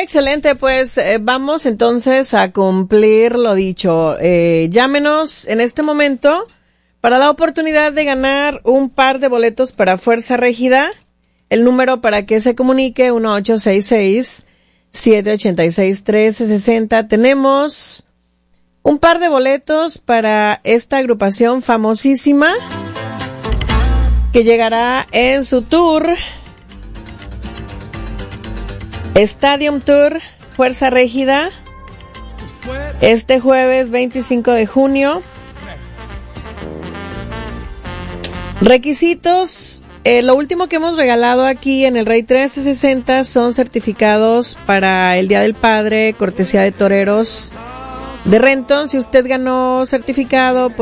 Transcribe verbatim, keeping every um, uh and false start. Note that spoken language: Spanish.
excelente, pues eh, vamos entonces a cumplir lo dicho. Eh, llámenos en este momento para la oportunidad de ganar un par de boletos para Fuerza Régida. El número para que se comunique, uno ocho seis seis, siete ocho seis, uno tres seis cero. Tenemos un par de boletos para esta agrupación famosísima que llegará en su tour Stadium Tour Fuerza Régida este jueves veinticinco de junio. Requisitos: eh, lo último que hemos regalado aquí en el Rey trece sesenta son certificados para el Día del Padre, cortesía de Toreros de Renton. Si usted ganó certificado,